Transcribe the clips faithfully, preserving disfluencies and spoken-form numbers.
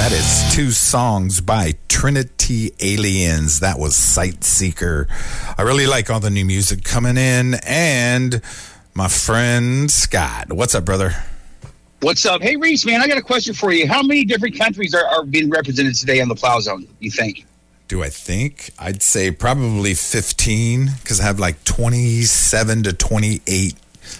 That is two songs by Trinity Aliens. That was Sightseeker. I really like all the new music coming in. And my friend Scott. What's up, brother? What's up? Hey, Reese, man, I got a question for you. How many different countries are, are being represented today on the Plow Zone, you think? Do I think? I'd say probably fifteen, because I have like twenty-seven to twenty-eight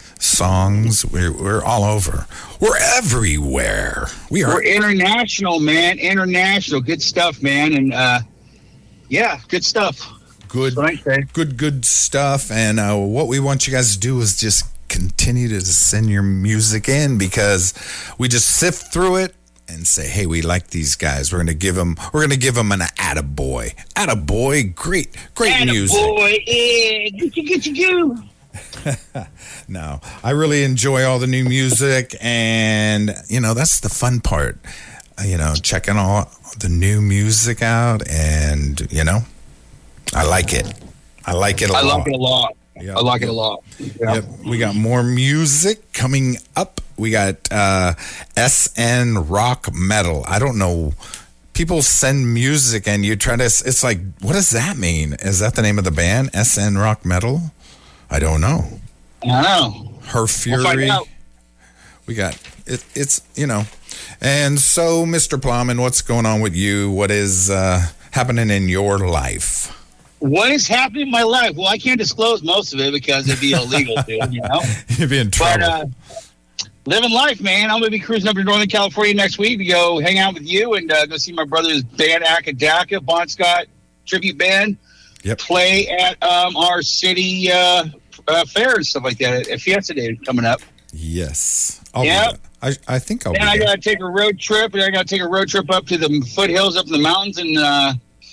songs. We're, we're all over. We're everywhere. We are. We're international, man. International. Good stuff, man. And, uh, yeah, good stuff. Good, good, good stuff. And uh, what we want you guys to do is just continue to send your music in, because we just sift through it and say, hey, we like these guys. We're going to give them, we're going to give them an attaboy. Attaboy, great, great attaboy, music. Attaboy, eh, get you, get you, go. No, I really enjoy all the new music, and, you know, that's the fun part, uh, you know, checking all the new music out, and, you know, I like it. I like it a I lot. like it a lot. Yep. I like it a lot. Yep. Yep. We got more music coming up. We got uh, S N Rock Metal. I don't know. People send music and you try to, it's like, what does that mean? Is that the name of the band? S N Rock Metal? I don't know. I don't know. Her Fury. We'll we got, it, it's, you know. And so, Mister Plowman, what's going on with you? What is uh, happening in your life? What is happening in my life? Well, I can't disclose most of it because it'd be illegal to, you know? You'd be in trouble. But, uh, living life, man. I'm going to be cruising up to Northern California next week to go hang out with you and uh, go see my brother's band, Akadaka, Bon Scott tribute band, yep. play at um, our city uh, uh, fair and stuff like that at Fiesta Day coming up. Yes. I'll yeah. I, I think I'll then be I there. got to take a road trip, and I got to take a road trip up to the foothills up in the mountains, and uh,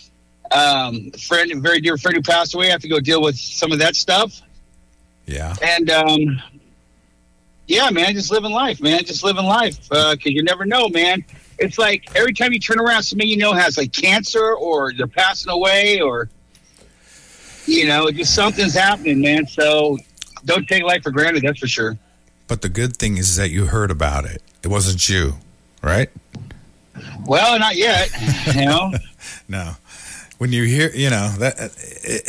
um, a friend, a very dear friend who passed away. I have to go deal with some of that stuff. Yeah. And, um, yeah, man, just living life, man. Just living life. Uh, cause you never know, man. It's like every time you turn around, somebody you know has like cancer or they're passing away or, you know, just something's happening, man. So don't take life for granted. That's for sure. But the good thing is that you heard about it. It wasn't you, right? Well, not yet, you know. No. When you hear, you know, that it,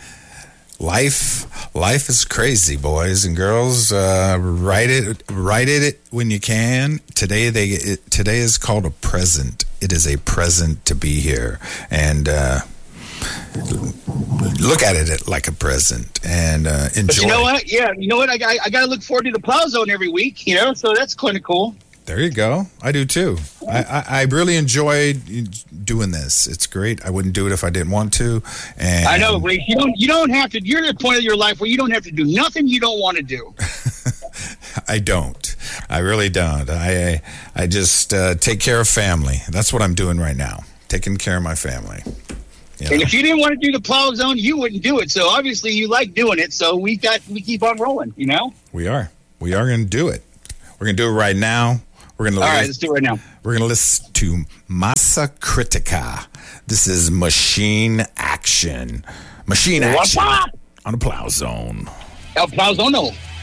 life life is crazy, boys and girls. Uh, write it write it when you can. Today they it, today is called a present. It is a present to be here, and uh, look at it like a present and uh, enjoy. But you know what? Yeah, you know what? I, I, I got to look forward to the Plow Zone every week, you know, so that's kind of cool. There you go. I do too. I, I, I really enjoyed doing this. It's great. I wouldn't do it if I didn't want to. And I know, Ray. You don't. You don't have to. You're at a point of your life where you don't have to do nothing you don't want to do. I don't. I really don't. I I just uh, take care of family. That's what I'm doing right now. Taking care of my family. You know? And if you didn't want to do the Plow Zone, you wouldn't do it. So obviously you like doing it. So we got we keep on rolling. You know. We are. We are going to do it. We're going to do it right now. We're gonna All listen, right, let's do it right now. We're going to listen to Massa Critica. This is Machine Action. Machine Action on the Plow Zone. El Plow Zone.